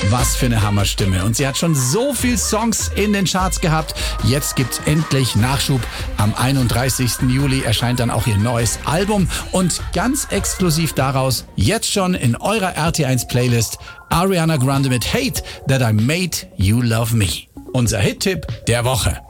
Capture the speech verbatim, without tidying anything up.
Was für eine Hammerstimme. Und sie hat schon so viel Songs in den Charts gehabt. Jetzt gibt's endlich Nachschub. Am einunddreißigsten Juli erscheint dann auch ihr neues Album. Und ganz exklusiv daraus, jetzt schon in eurer R T eins Playlist, Ariana Grande mit Hate That I Made You Love Me. Unser Hit-Tipp der Woche.